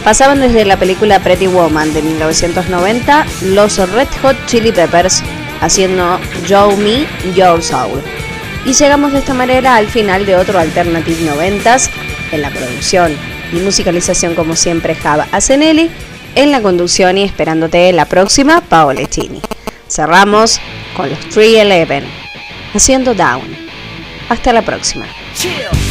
Pasaban desde la película Pretty Woman de 1990 los Red Hot Chili Peppers haciendo Show Me Your Soul. Y llegamos de esta manera al final de otro Alternative 90s, en la producción y musicalización como siempre Java Asenelli, en la conducción y esperándote la próxima Paola Chini. Cerramos con los 311 haciendo Down. Hasta la próxima.